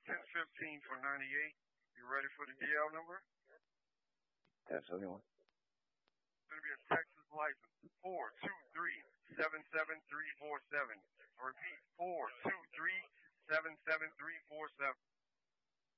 1015 for 98. You ready for the DL number? 1071. It's going to be a Texas license. 423-77347. I repeat, 423-77347.